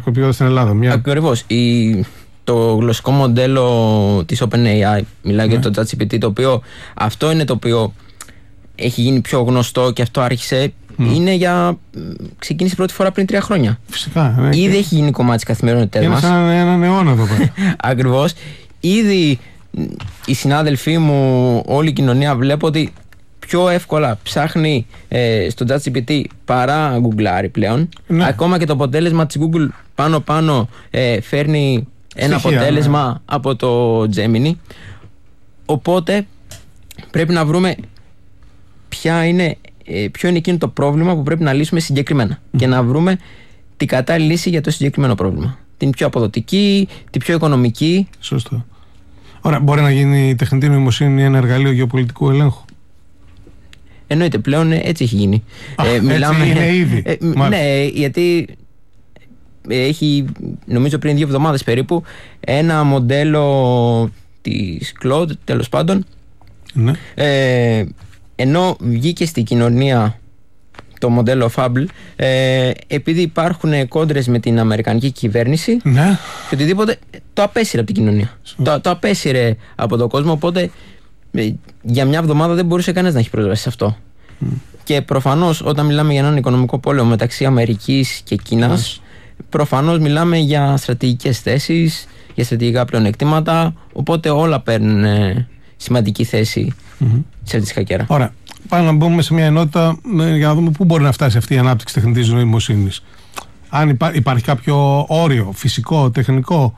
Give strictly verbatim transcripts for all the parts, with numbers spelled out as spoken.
επίπεδο στην Ελλάδα. Μια... Ακριβώς. Η... Το γλωσσικό μοντέλο της OpenAI, μιλάει ναι. για το ChatGPT, το οποίο αυτό είναι το οποίο έχει γίνει πιο γνωστό και αυτό άρχισε. Mm. Είναι για. Ξεκίνησε πρώτη φορά πριν τρία χρόνια. Φυσικά. Ναι, Ήδη και... έχει γίνει κομμάτι της καθημερινότητας μας. Είναι σαν έναν αιώνα εδώ πέρα. Ακριβώς. Ήδη οι συνάδελφοί μου, όλη η κοινωνία βλέπω ότι πιο εύκολα ψάχνει ε, στο ChatGPT παρά γκουγκλάρει πλέον. Ναι. Ακόμα και το αποτέλεσμα της Google πάνω-πάνω ε, φέρνει ένα Στοιχεία, αποτέλεσμα ναι. από το Gemini. Οπότε πρέπει να βρούμε ποια είναι, ε, ποιο είναι εκείνο το πρόβλημα που πρέπει να λύσουμε συγκεκριμένα mm. και να βρούμε την κατάλληλη λύση για το συγκεκριμένο πρόβλημα. Την πιο αποδοτική, την πιο οικονομική. Σωστό. Ωραία, μπορεί να γίνει η τεχνητή νοημοσύνη ένα εργαλείο γεωπολιτικού ελέγχου? Εννοείται, πλέον έτσι έχει γίνει. Α, ε, μιλάμε, έτσι είναι ήδη. Ε, ναι, γιατί έχει, νομίζω πριν δύο εβδομάδες περίπου, ένα μοντέλο της Claude, τέλος πάντων, ναι. ε, ενώ βγήκε στην κοινωνία το μοντέλο Fable, ε, επειδή υπάρχουν κόντρες με την αμερικανική κυβέρνηση, ναι. και οτιδήποτε, το απέσυρε από την κοινωνία. Το, το απέσυρε από τον κόσμο, οπότε ε, για μια εβδομάδα δεν μπορούσε κανένας να έχει πρόσβαση σε αυτό. Mm. Και προφανώς όταν μιλάμε για έναν οικονομικό πόλεμο μεταξύ Αμερικής και Κίνας, mm. προφανώς μιλάμε για στρατηγικές θέσεις, για στρατηγικά πλεονεκτήματα, οπότε όλα παίρνουν ε, σημαντική θέση mm-hmm. σε αυτή τη σκακέρα. Ωραία. Πάμε να μπούμε σε μια ενότητα για να δούμε πού μπορεί να φτάσει αυτή η ανάπτυξη τεχνητής νοημοσύνης. Αν υπά, υπάρχει κάποιο όριο φυσικό, τεχνικό,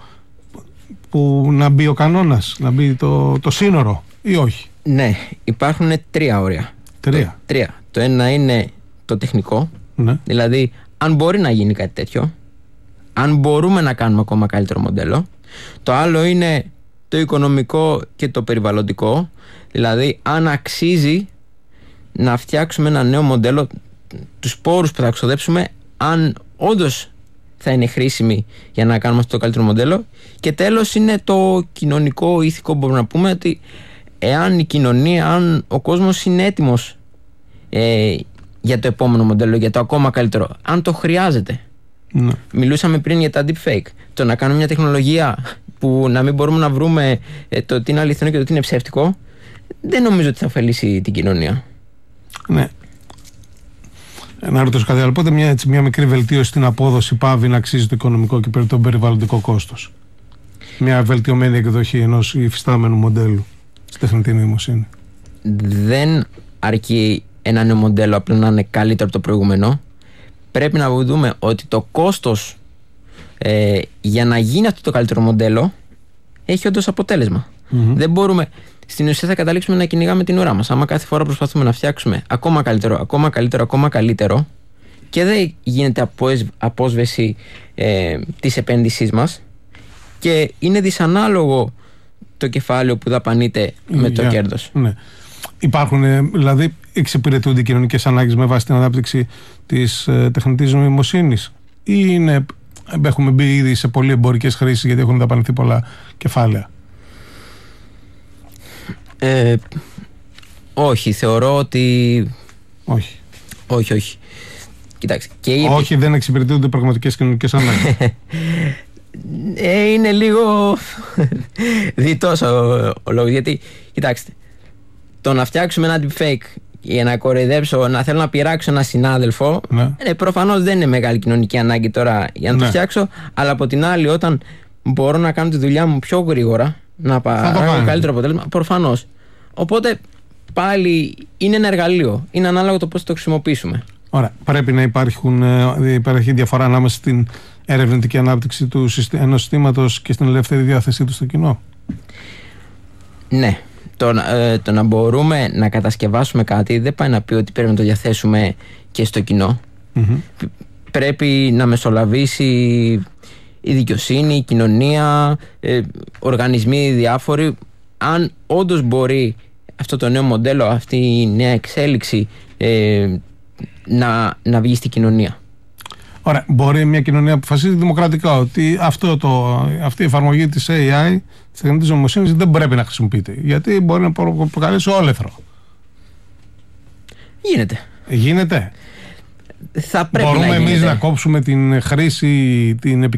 που να μπει ο κανόνας, να μπει το, το σύνορο ή όχι? Ναι, υπάρχουν τρία όρια. Τρία. Το, τρία. Το ένα είναι το τεχνικό, ναι. δηλαδή αν μπορεί να γίνει κάτι τέτοιο, αν μπορούμε να κάνουμε ακόμα καλύτερο μοντέλο. Το άλλο είναι το οικονομικό και το περιβαλλοντικό, δηλαδή αν αξίζει να φτιάξουμε ένα νέο μοντέλο, τους πόρους που θα ξοδέψουμε, αν όντως θα είναι χρήσιμοι για να κάνουμε αυτό το καλύτερο μοντέλο. Και τέλος είναι το κοινωνικό, ηθικό, μπορούμε να πούμε, ότι εάν η κοινωνία, αν ο κόσμος είναι έτοιμος ε, για το επόμενο μοντέλο, για το ακόμα καλύτερο, αν το χρειάζεται. Ναι. Μιλούσαμε πριν για τα deepfake. Το να κάνουμε μια τεχνολογία που να μην μπορούμε να βρούμε ε, το τι είναι αληθινό και το τι είναι ψεύτικο, δεν νομίζω ότι θα ωφελήσει την κοινωνία. Ναι. Να ρωτήσω κάτι άλλο. Πότε μια, έτσι, μια μικρή βελτίωση στην απόδοση πάβει να αξίζει το οικονομικό και το περιβαλλοντικό κόστος? Μια βελτιωμένη εκδοχή ενός υφιστάμενου μοντέλου στη τεχνητή νοημοσύνη. Δεν αρκεί ένα νέο μοντέλο απλά να είναι καλύτερο από το προηγούμενο. Πρέπει να δούμε ότι το κόστος ε, για να γίνει αυτό το καλύτερο μοντέλο έχει όντως αποτέλεσμα. Mm-hmm. Δεν μπορούμε. Στην ουσία θα καταλήξουμε να κυνηγάμε την ουρά μας. Άμα κάθε φορά προσπαθούμε να φτιάξουμε ακόμα καλύτερο, ακόμα καλύτερο, ακόμα καλύτερο και δεν γίνεται απόσβεση ε, της επένδυσής μας και είναι δυσανάλογο το κεφάλαιο που δαπανείται με το yeah. κέρδος. Ναι. Υπάρχουν, δηλαδή, εξυπηρετούνται οι κοινωνικές ανάγκες με βάση την ανάπτυξη της ε, τεχνητής νοημοσύνης, ή είναι, έχουμε μπει ήδη σε πολύ εμπορικές χρήσεις γιατί έχουν δαπανηθεί πολλά κεφάλαια? Ε, όχι, θεωρώ ότι. Όχι. Όχι, όχι. Κοιτάξτε. Και η... Όχι, δεν εξυπηρετούνται πραγματικές κοινωνικές ανάγκες. ε, είναι λίγο διτός ο, ο λόγος. Γιατί, κοιτάξτε, το να φτιάξουμε ένα deepfake για να κοροϊδέψω, να θέλω να πειράξω ένα συνάδελφο, ναι. ε, προφανώς δεν είναι μεγάλη κοινωνική ανάγκη τώρα για να ναι. το φτιάξω. Αλλά από την άλλη, όταν μπορώ να κάνω τη δουλειά μου πιο γρήγορα, να πάρω καλύτερο αποτέλεσμα, προφανώς. Οπότε πάλι είναι ένα εργαλείο. Είναι ανάλογο το πώς το χρησιμοποιήσουμε. Ωραία. Πρέπει να υπάρχουν, υπάρχει διαφορά ανάμεσα στην ερευνητική ανάπτυξη του ενός συστήματος και στην ελεύθερη διάθεσή του στο κοινό. Ναι. Το, ε, το να μπορούμε να κατασκευάσουμε κάτι δεν πάει να πει ότι πρέπει να το διαθέσουμε και στο κοινό. Mm-hmm. Πρέπει να μεσολαβήσει η δικαιοσύνη, η κοινωνία, ε, οργανισμοί διάφοροι. Αν όντως μπορεί αυτό το νέο μοντέλο, αυτή η νέα εξέλιξη ε, να, να βγει στην κοινωνία. Ωραία. Μπορεί μια κοινωνία να αποφασίζει δημοκρατικά ότι αυτό το, αυτή η εφαρμογή της έι άι, της τεχνητής νοημοσύνης, δεν πρέπει να χρησιμοποιείται, γιατί μπορεί να προκαλέσει όλεθρο. Γίνεται. Γίνεται. Θα πρέπει Μπορούμε να εμείς να κόψουμε την χρήση, την